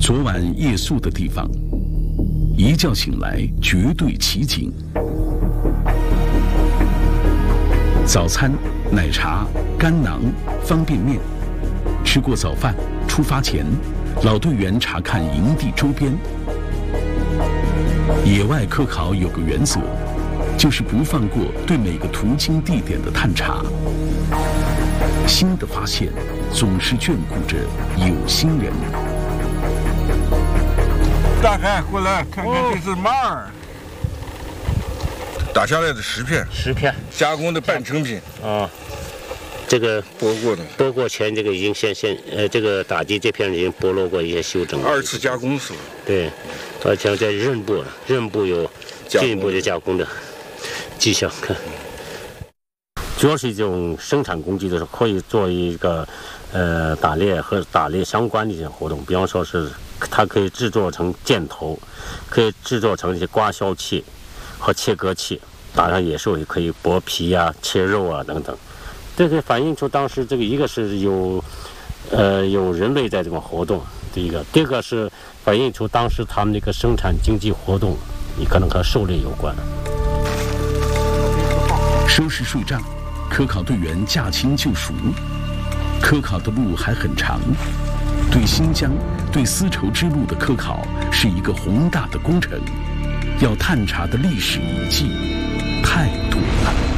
昨晚夜宿的地方，一觉醒来绝对奇景。早餐、奶茶、干囊、方便面。吃过早饭，出发前，老队员查看营地周边。野外科考有个原则，就是不放过对每个途经地点的探查。新的发现总是眷顾着有心人。 大海过来看看，这是马儿。打下来的10片，加工的半成品。 啊，这个剥过的， 剥过前这个已经这个打击这片已经剥落过一些修整。 2次加工是吧？ 对，而且在刃部有进一步的加工的迹象。看，主要是一种生产工具的时候，可以做一个打猎和打猎相关的一些活动，比方说是它可以制作成箭头，可以制作成一些刮削器和切割器，打上野兽也可以剥皮啊、切肉啊等等。这个反映出当时这个一个是有人类在这种活动，第二个是反映出当时他们那个生产经济活动，也可能和狩猎有关。 收拾睡帐，科考队员驾轻就熟。科考的路还很长，对新疆、对丝绸之路的科考是一个宏大的工程，要探查的历史遗迹太多了。